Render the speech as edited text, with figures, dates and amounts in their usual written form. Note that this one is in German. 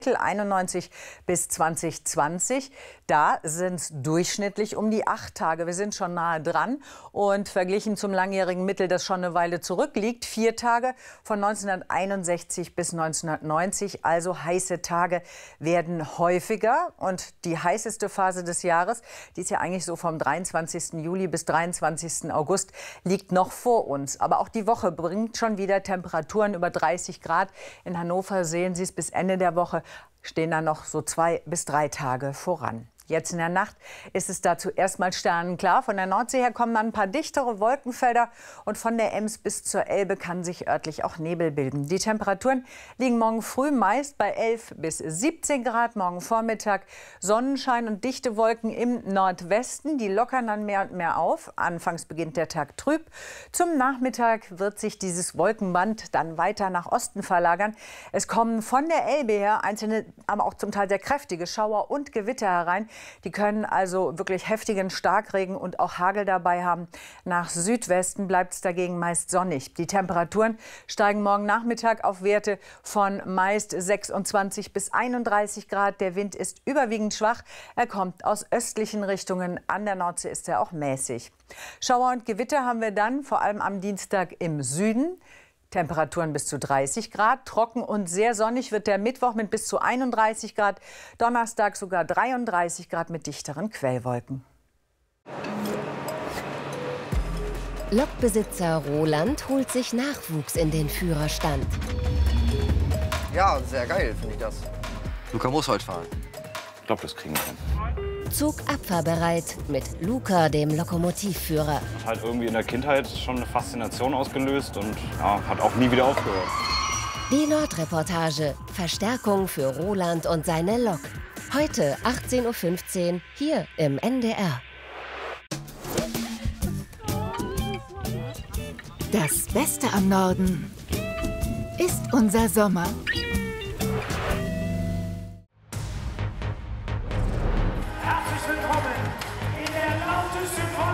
91 bis 2020. Da sind es durchschnittlich um die 8 Tage. Wir sind schon nahe dran und verglichen zum langjährigen Mittel, das schon eine Weile zurückliegt, 4 Tage von 1961 bis 1990. Also heiße Tage werden häufiger und die heißeste Phase des Jahres, die ist ja eigentlich so vom 23. Juli bis 23. August, liegt noch vor uns. Aber auch die Woche bringt schon wieder Temperaturen über 30 Grad. In Hannover sehen Sie es bis Ende der Woche stehen da noch so 2 bis 3 Tage voran. Jetzt in der Nacht ist es dazu erstmal sternenklar. Von der Nordsee her kommen dann ein paar dichtere Wolkenfelder und von der Ems bis zur Elbe kann sich örtlich auch Nebel bilden. Die Temperaturen liegen morgen früh meist bei 11 bis 17 Grad. Morgen Vormittag Sonnenschein und dichte Wolken im Nordwesten. Die lockern dann mehr und mehr auf. Anfangs beginnt der Tag trüb. Zum Nachmittag wird sich dieses Wolkenband dann weiter nach Osten verlagern. Es kommen von der Elbe her einzelne, aber auch zum Teil sehr kräftige Schauer und Gewitter herein. Die können also wirklich heftigen Starkregen und auch Hagel dabei haben. Nach Südwesten bleibt es dagegen meist sonnig. Die Temperaturen steigen morgen Nachmittag auf Werte von meist 26 bis 31 Grad. Der Wind ist überwiegend schwach. Er kommt aus östlichen Richtungen. An der Nordsee ist er auch mäßig. Schauer und Gewitter haben wir dann vor allem am Dienstag im Süden. Temperaturen bis zu 30 Grad. Trocken und sehr sonnig wird der Mittwoch mit bis zu 31 Grad. Donnerstag sogar 33 Grad mit dichteren Quellwolken. Lokbesitzer Roland holt sich Nachwuchs in den Führerstand. Ja, sehr geil finde ich das. Luca muss heute fahren. Ich glaube, das kriegen wir hin. Zug abfahrbereit mit Luca, dem Lokomotivführer. Hat halt irgendwie in der Kindheit schon eine Faszination ausgelöst und ja, hat auch nie wieder aufgehört. Die Nordreportage. Verstärkung für Roland und seine Lok. Heute 18:15 Uhr hier im NDR. Das Beste am Norden ist unser Sommer. Herzlich willkommen in der lautesten Folge